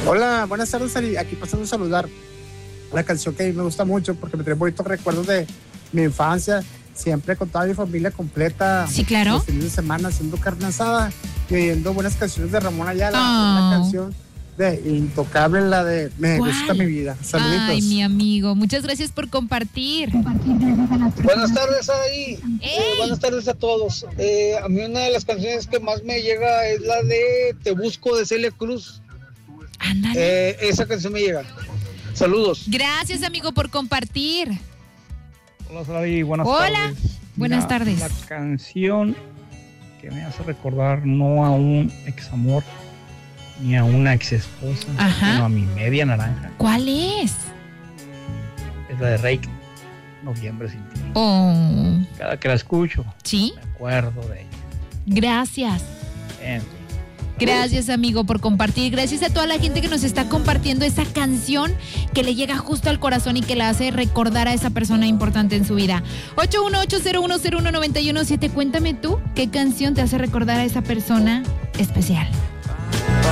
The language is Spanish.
Hola, buenas tardes, Ari. Aquí pasando a saludar. La canción que a mí me gusta mucho porque me trae bonitos recuerdos de mi infancia. Siempre con toda mi familia completa. Sí, claro. Los fines de semana haciendo carne asada y oyendo buenas canciones de Ramón Ayala. Oh. Una canción de Intocable, la de Me ¿Cuál? gusta mi vida. Saluditos. Ay, mi amigo, muchas gracias por compartir. Buenas tardes, Ari. ¡Ey! Buenas tardes a todos. A mí una de las canciones que más me llega es la de Te Busco de Celia Cruz. Ándale. Esa canción me llega. Saludos. Gracias, amigo, por compartir. Hola, Sari, buenas Hola, tardes. buenas tardes. La canción que me hace recordar no a un examor ni a una ex esposa, Ajá. sino a mi media naranja. ¿Cuál es? Es la de Reik, Noviembre sin ti. Oh, Cada que la escucho, sí, me acuerdo de ella. gracias. En fin. Gracias, amigo, por compartir. Gracias a toda la gente que nos está compartiendo esa canción que le llega justo al corazón y que la hace recordar a esa persona importante en su vida. 81801019117. Cuéntame tú, ¿qué canción te hace recordar a esa persona especial?